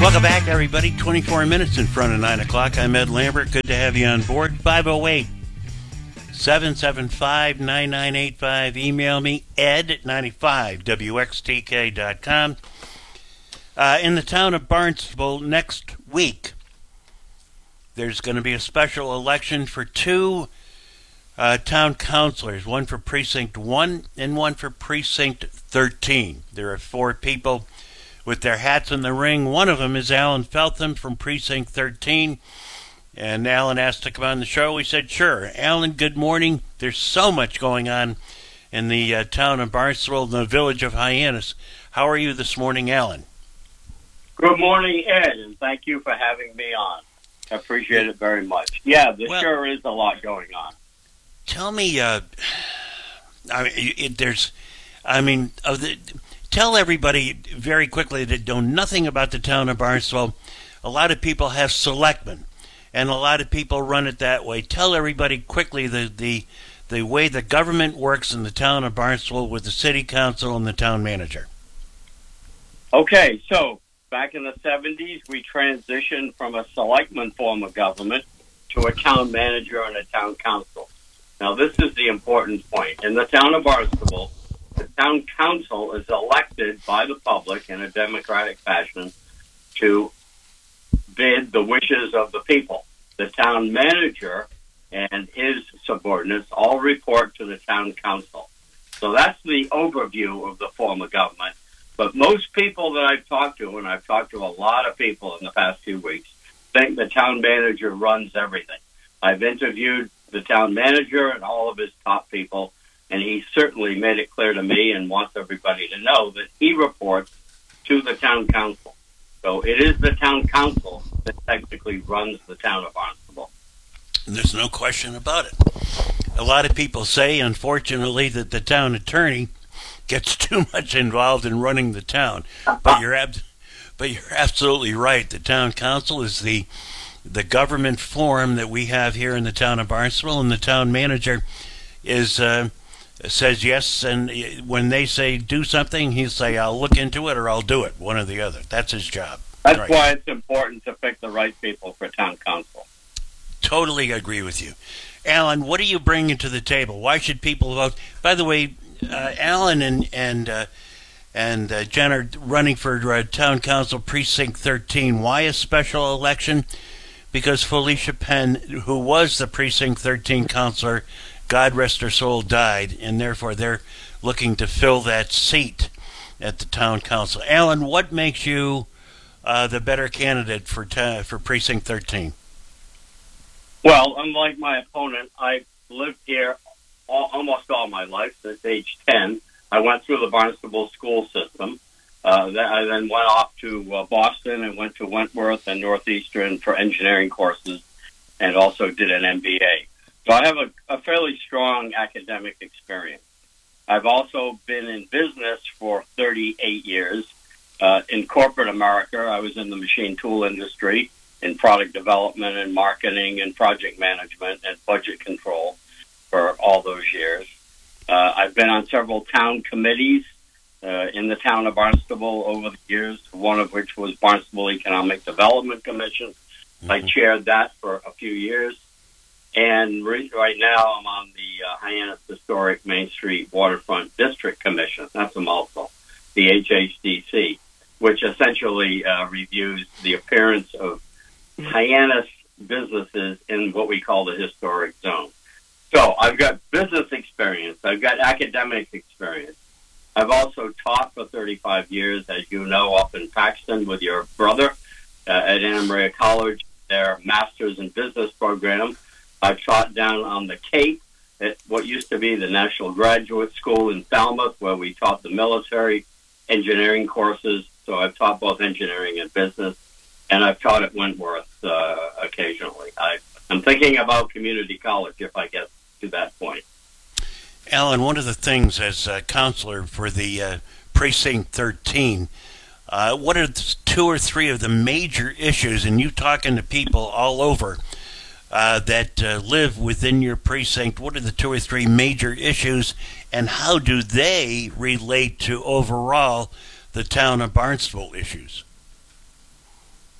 Welcome back, everybody. 24 minutes in front of 9 o'clock. I'm Ed Lambert. Good to have you on board. 508-775-9985. Email me, ed at 95wxtk.com. In the town of Barnstable next week, there's going to be a special election for two town councilors, one for Precinct 1 and one for Precinct 13. There are four people with their hats in the ring. One of them is Alan Feltham from Precinct 13. And Alan asked to come on the show. We said, sure. Alan, good morning. There's so much going on in the town of Barnstable and the village of Hyannis. How are you this morning, Alan? Good morning, Ed, and thank you for having me on. I appreciate it very much. Yeah, there sure is a lot going on. Tell me, tell everybody very quickly that know nothing about the town of Barnstable. A lot of people have selectmen, and a lot of people run it that way. Tell everybody quickly the way the government works in the town of Barnstable with the city council and the town manager. Okay, so back in the 70s, we transitioned from a selectman form of government to a town manager and a town council. Now, this is the important point. In the town of Barnstable, the town council is elected by the public in a democratic fashion to bid the wishes of the people. The town manager and his subordinates all report to the town council. So that's the overview of the form of government. But most people that I've talked to, and I've talked to a lot of people in the past few weeks, think the town manager runs everything. I've interviewed the town manager and all of his top people, and he certainly made it clear to me and wants everybody to know that he reports to the town council. So it is the town council that technically runs the town of Barnstable. There's no question about it. A lot of people say, unfortunately, that the town attorney gets too much involved in running the town. But you're absolutely right. The town council is the government form that we have here in the town of Barnstable, and the town manager is says yes, and when they say do something, he'll say, I'll look into it or I'll do it, one or the other. That's his job. That's right. Why it's important to pick the right people for town council. Totally agree with you. Alan, what are you bringing to the table? Why should people vote? By the way, Alan and Jen are running for town council precinct 13. Why a special election? Because Felicia Penn, who was the precinct 13 councilor, God rest her soul, died, and therefore they're looking to fill that seat at the town council. Alan, what makes you the better candidate for precinct 13? Well, unlike my opponent, I've lived here almost all my life since age 10. I went through the Barnstable school system. I then went off to Boston and went to Wentworth and Northeastern for engineering courses, and also did an MBA. So I have a fairly strong academic experience. I've also been in business for 38 years. In corporate America, I was in the machine tool industry, in product development and marketing and project management and budget control for all those years. I've been on several town committees in the town of Barnstable over the years, one of which was Barnstable Economic Development Commission. Mm-hmm. I chaired that for a few years. And right now I'm on the Hyannis Historic Main Street Waterfront District Commission. That's a mouthful, the HHDC, which essentially reviews the appearance of Hyannis businesses in what we call the historic zone. So I've got business experience. I've got academic experience. I've also taught for 35 years, as you know, up in Paxton with your brother at Anna Maria College, their Master's in Business program. I've taught down on the Cape at what used to be the National Graduate School in Falmouth, where we taught the military engineering courses. So I've taught both engineering and business, and I've taught at Wentworth occasionally. I'm thinking about community college if I get to that point. Alan, one of the things as a counselor for the Precinct 13, what are two or three of the major issues, and you talking to people all over that live within your precinct, what are the two or three major issues, and how do they relate to overall the town of Barnstable issues?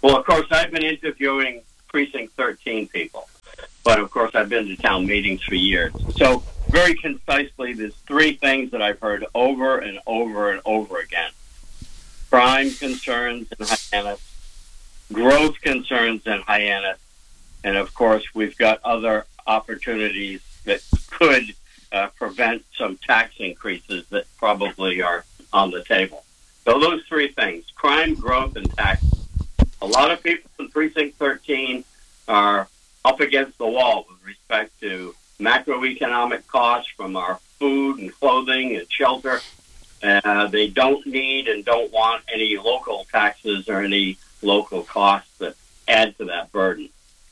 Well, of course, I've been interviewing Precinct 13 people, but of course, I've been to town meetings for years. So, very concisely, there's three things that I've heard over and over and over again: crime concerns in Hyannis, growth concerns in Hyannis, and of course, we've got other opportunities that could prevent some tax increases that probably are on the table. So those three things: crime, growth, and tax. A lot of people in Precinct 13 are up against the wall with respect to macroeconomic costs from our food and clothing and shelter. They don't need and don't want any local taxes or any local costs that add to that burden.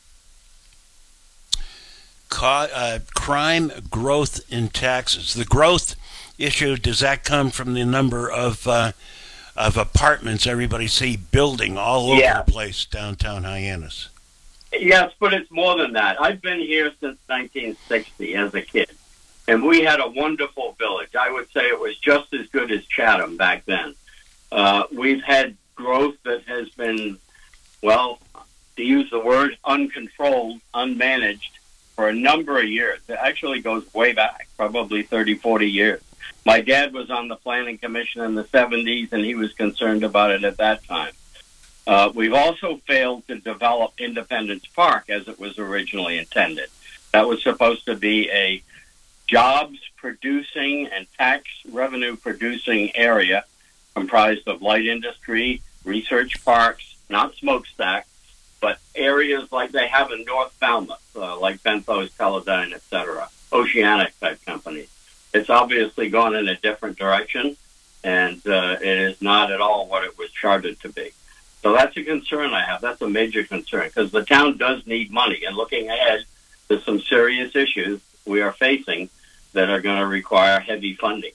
Crime, growth, and taxes. The growth issue, does that come from the number of apartments everybody see building all over the place downtown Hyannis? Yes, but it's more than that. I've been here since 1960 as a kid, and we had a wonderful village. I would say it was just as good as Chatham back then. We've had growth that has been, well, to use the word, uncontrolled, unmanaged for a number of years. It actually goes way back, probably 30, 40 years. My dad was on the Planning Commission in the 70s, and he was concerned about it at that time. We've also failed to develop Independence Park as it was originally intended. That was supposed to be a jobs-producing and tax revenue-producing area comprised of light industry, research parks, not smokestacks, but areas like they have in North Falmouth, like Benthos, Teledyne, etc., Oceanic-type companies. It's obviously gone in a different direction, and it is not at all what it was chartered to be. So that's a concern I have. That's a major concern, because the town does need money. And looking ahead to some serious issues we are facing that are going to require heavy funding.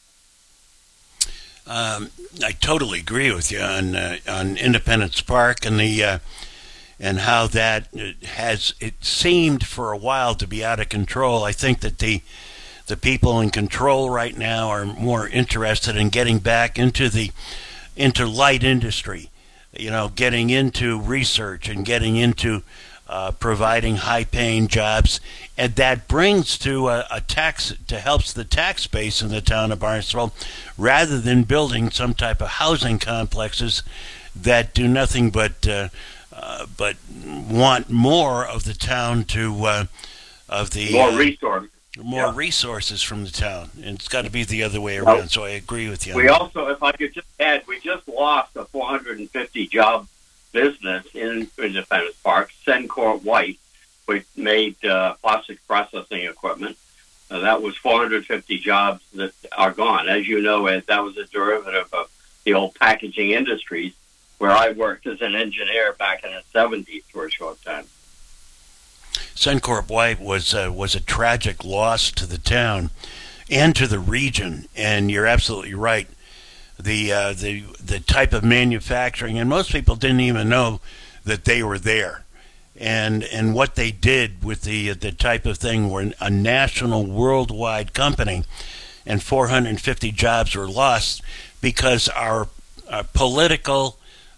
I totally agree with you on Independence Park and the and how that it seemed for a while to be out of control. I think that the people in control right now are more interested in getting back into light industry, getting into research and getting into providing high-paying jobs, and that brings to a tax to helps the tax base in the town of Barnstable, rather than building some type of housing complexes that do nothing but want more of the town more resources from the town, and it's got to be the other way around. So I agree with you. We also, if I could just add, we just lost a 450 job business in Independence Park, Sencor White, which made plastic processing equipment. That was 450 jobs that are gone. As you know, that was a derivative of the old packaging industries, where I worked as an engineer back in the 70s for a short time. Sencor White was a tragic loss to the town and to the region, and you're absolutely right. The type of manufacturing, and most people didn't even know that they were there, and what they did with the type of thing were a national, worldwide company, and 450 jobs were lost because our political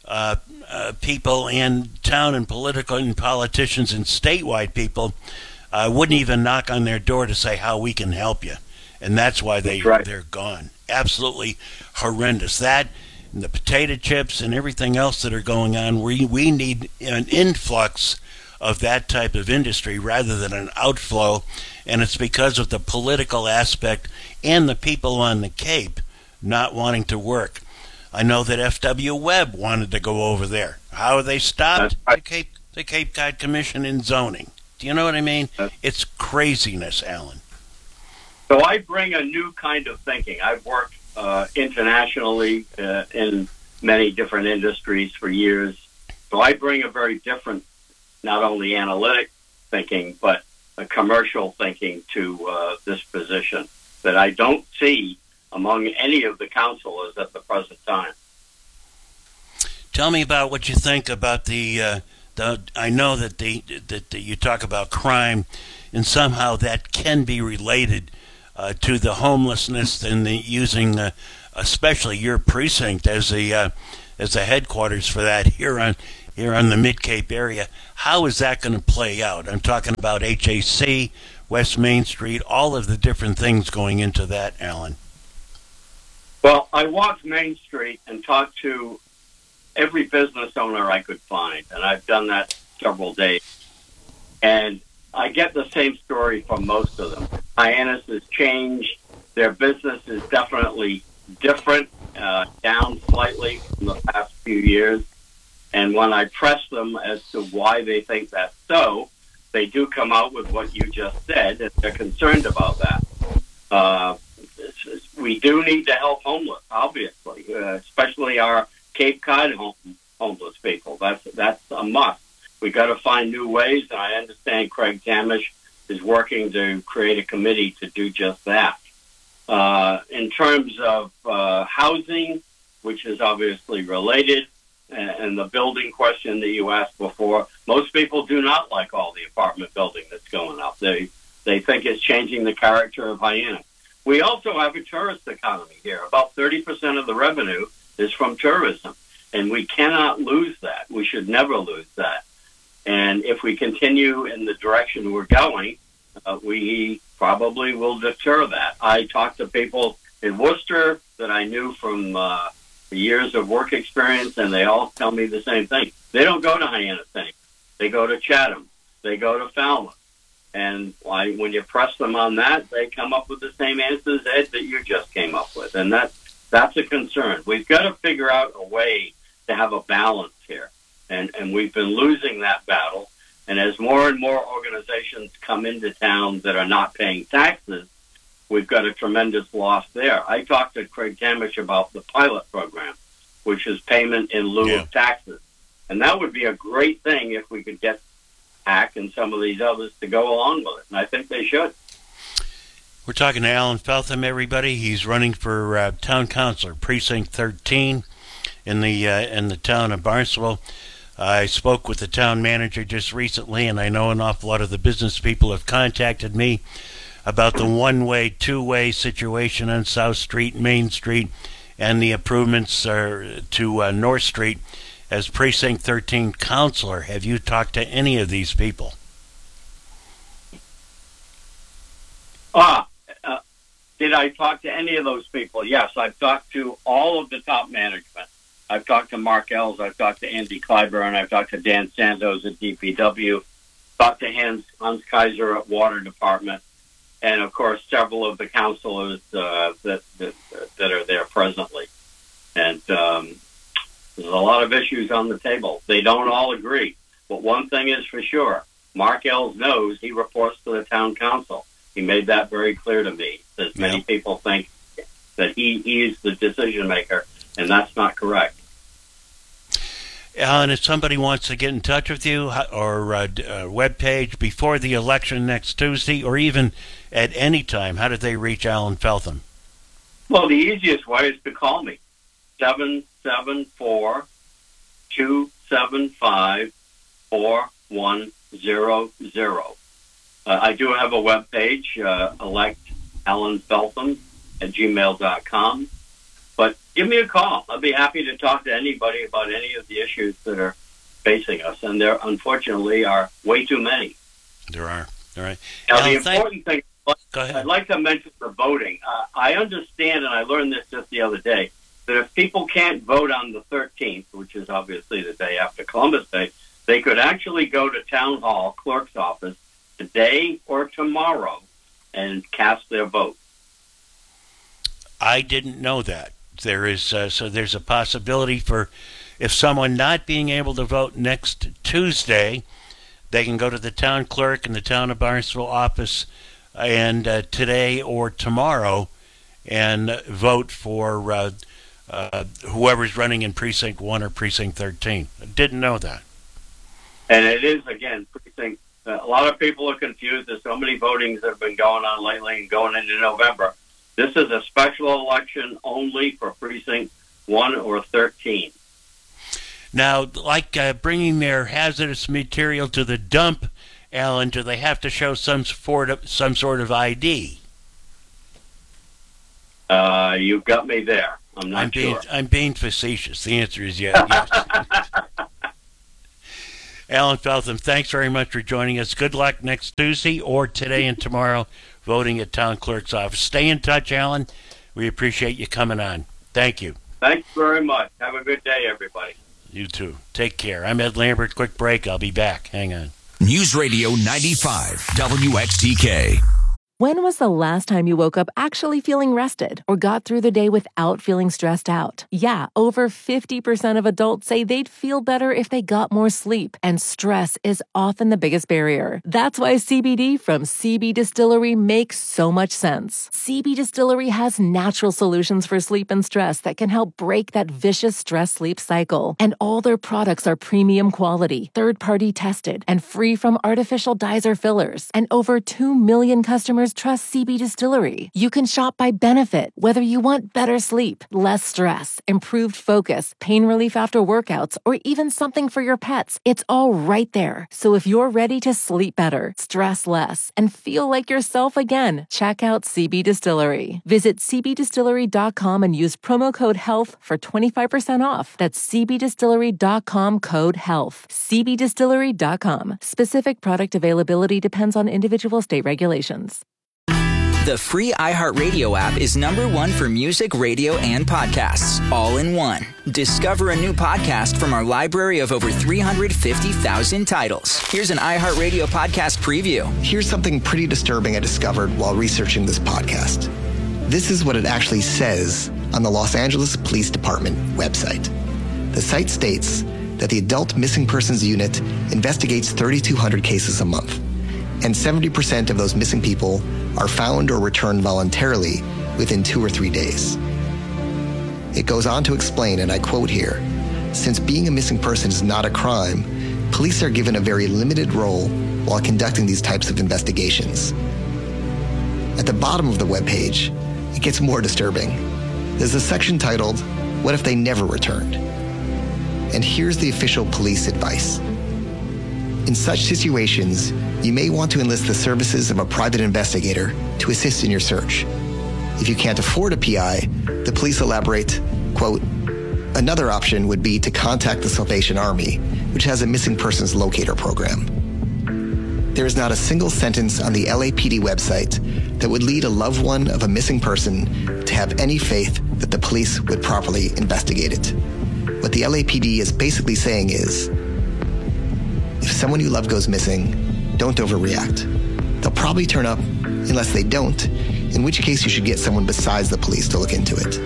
people and town and political and politicians and statewide people wouldn't even knock on their door to say how we can help you, and that's why they're gone. Absolutely horrendous. That and the potato chips and everything else that are going on, we need an influx of that type of industry rather than an outflow, and it's because of the political aspect and the people on the Cape not wanting to work. I know that F.W. Webb wanted to go over there. How are they stopped? The Cape Cod Commission in zoning. Do you know what I mean? It's craziness, Alan. So I bring a new kind of thinking. I've worked internationally in many different industries for years. So I bring a very different, not only analytic thinking, but a commercial thinking to this position that I don't see among any of the councilors at the present time. Tell me about what you think about the I know that you talk about crime, and somehow that can be related to the homelessness and the using, especially your precinct as the headquarters for that here here on the Mid-Cape area. How is that going to play out? I'm talking about HAC, West Main Street, all of the different things going into that, Alan. Well, I walked Main Street and talked to every business owner I could find, and I've done that several days. And I get the same story from most of them. Hyannis has changed. Their business is definitely different, down slightly in the past few years. And when I press them as to why they think that's so, they do come out with what you just said, and they're concerned about that. We do need to help homeless, obviously, especially our Cape Cod homeless people. That's a must. We got to find new ways, and I understand Craig Tamish is working to create a committee to do just that. In terms of housing, which is obviously related, and the building question that you asked before, most people do not like all the apartment building that's going up. They think it's changing the character of Hyannis. We also have a tourist economy here. About 30% of the revenue is from tourism, and we cannot lose that. We should never lose that. And if we continue in the direction we're going, we probably will deter that. I talked to people in Worcester that I knew from the years of work experience, and they all tell me the same thing. They don't go to Hyannis anymore. They go to Chatham. They go to Falmouth. And when you press them on that, they come up with the same answers, Ed, that you just came up with. And that's a concern. We've got to figure out a way to have a balance here. And we've been losing that battle. And as more and more organizations come into town that are not paying taxes, we've got a tremendous loss there. I talked to Craig Tamish about the pilot program, which is payment in lieu of taxes. And that would be a great thing if we could get PAC and some of these others to go along with it. And I think they should. We're talking to Alan Feltham, everybody. He's running for town councilor, precinct 13 in the town of Barnstable. I spoke with the town manager just recently, and I know an awful lot of the business people have contacted me about the one-way, two-way situation on South Street, Main Street, and the improvements to North Street. As Precinct 13 councilor, have you talked to any of these people? Did I talk to any of those people? Yes, I've talked to all of the top management. I've talked to Mark Ells, I've talked to Andy Clyburn, I've talked to Dan Sandoz at DPW, talked to Hans Kaiser at Water Department, and of course several of the councilors that are there presently. And there's a lot of issues on the table. They don't all agree. But one thing is for sure, Mark Ells knows he reports to the town council. He made that very clear to me. That many people think that he is the decision maker, and that's not correct. Alan, if somebody wants to get in touch with you or webpage before the election next Tuesday, or even at any time, how do they reach Alan Feltham? Well, the easiest way is to call me, 774-275-4100. I do have a webpage, electalanfeltham@gmail.com. But give me a call. I'll be happy to talk to anybody about any of the issues that are facing us. And there, unfortunately, are way too many. There are. All right. Now, the important thing, go ahead. I'd like to mention the voting. I understand, and I learned this just the other day, that if people can't vote on the 13th, which is obviously the day after Columbus Day, they could actually go to Town Hall Clerk's office today or tomorrow and cast their vote. I didn't know that. There is so there's a possibility for if someone not being able to vote next Tuesday, they can go to the town clerk in the town of Barnstable office and today or tomorrow and vote for whoever's running in Precinct 1 or Precinct 13. I didn't know that. And it is, again, precinct. A lot of people are confused. There's so many votings that have been going on lately and going into November. This is a special election only for Precinct 1 or 13. Now, like bringing their hazardous material to the dump, Alan, do they have to show some sort of ID? You've got me there. I'm not sure. I'm being facetious. The answer is yes. Alan Feltham, thanks very much for joining us. Good luck next Tuesday or today and tomorrow voting at Town Clerk's office. Stay in touch, Alan. We appreciate you coming on. Thank you. Thanks very much. Have a good day, everybody. You too. Take care. I'm Ed Lambert. Quick break. I'll be back. Hang on. News Radio 95 WXTK. When was the last time you woke up actually feeling rested or got through the day without feeling stressed out? Yeah, over 50% of adults say they'd feel better if they got more sleep, and stress is often the biggest barrier. That's why CBD from CB Distillery makes so much sense. CB Distillery has natural solutions for sleep and stress that can help break that vicious stress-sleep cycle. And all their products are premium quality, third-party tested, and free from artificial dyes or fillers. And over 2 million customers trust CB Distillery. You can shop by benefit, whether you want better sleep, less stress, improved focus, pain relief after workouts, or even something for your pets. It's all right there. So if you're ready to sleep better, stress less, and feel like yourself again, check out CB Distillery. Visit cbdistillery.com and use promo code HEALTH for 25% off. That's cbdistillery.com, code HEALTH. cbdistillery.com. Specific product availability depends on individual state regulations. The free iHeartRadio app is #1 for music, radio, and podcasts, all in one. Discover a new podcast from our library of over 350,000 titles. Here's an iHeartRadio podcast preview. Here's something pretty disturbing I discovered while researching this podcast. This is what it actually says on the Los Angeles Police Department website. The site states that the Adult Missing Persons Unit investigates 3,200 cases a month, and 70% of those missing people are found or returned voluntarily within 2 or 3 days. It goes on to explain, and I quote here, "Since being a missing person is not a crime, police are given a very limited role while conducting these types of investigations." At the bottom of the webpage, it gets more disturbing. There's a section titled, "What if they never returned?" And here's the official police advice. In such situations, you may want to enlist the services of a private investigator to assist in your search. If you can't afford a PI, the police elaborate, quote, "Another option would be to contact the Salvation Army, which has a missing persons locator program." There is not a single sentence on the LAPD website that would lead a loved one of a missing person to have any faith that the police would properly investigate it. What the LAPD is basically saying is, if someone you love goes missing, don't overreact. They'll probably turn up unless they don't, in which case you should get someone besides the police to look into it.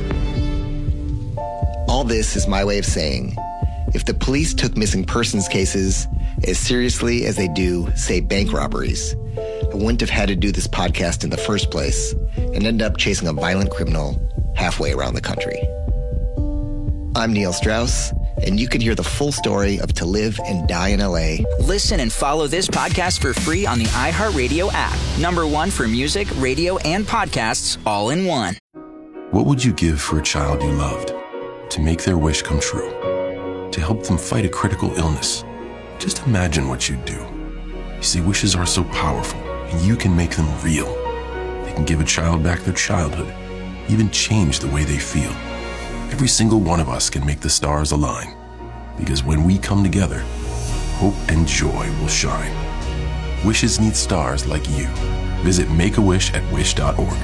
All this is my way of saying, if the police took missing persons cases as seriously as they do, say, bank robberies, I wouldn't have had to do this podcast in the first place and end up chasing a violent criminal halfway around the country. I'm Neil Strauss, and you can hear the full story of To Live and Die in LA. Listen and follow this podcast for free on the iHeartRadio app. #1 for music, radio, and podcasts, all in one. What would you give for a child you loved? To make their wish come true? To help them fight a critical illness? Just imagine what you'd do. You see, wishes are so powerful, and you can make them real. They can give a child back their childhood, even change the way they feel. Every single one of us can make the stars align, because when we come together, hope and joy will shine. Wishes need stars like you. Visit Make-A-Wish at wish.org.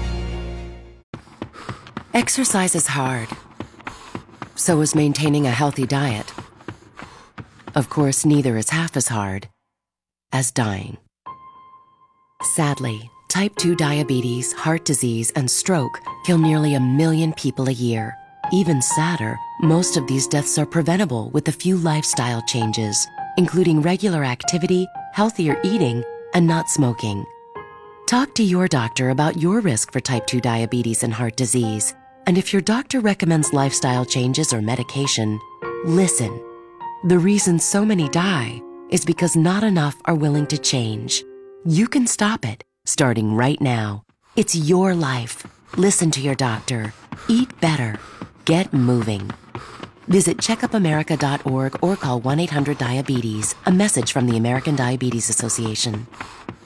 Exercise is hard. So is maintaining a healthy diet. Of course, neither is half as hard as dying. Sadly, type 2 diabetes, heart disease, and stroke kill nearly 1 million people a year. Even sadder, most of these deaths are preventable with a few lifestyle changes, including regular activity, healthier eating, and not smoking. Talk to your doctor about your risk for type 2 diabetes and heart disease. And if your doctor recommends lifestyle changes or medication, listen. The reason so many die is because not enough are willing to change. You can stop it, starting right now. It's your life. Listen to your doctor. Eat better. Get moving. Visit checkupamerica.org or call 1-800-DIABETES. A message from the American Diabetes Association.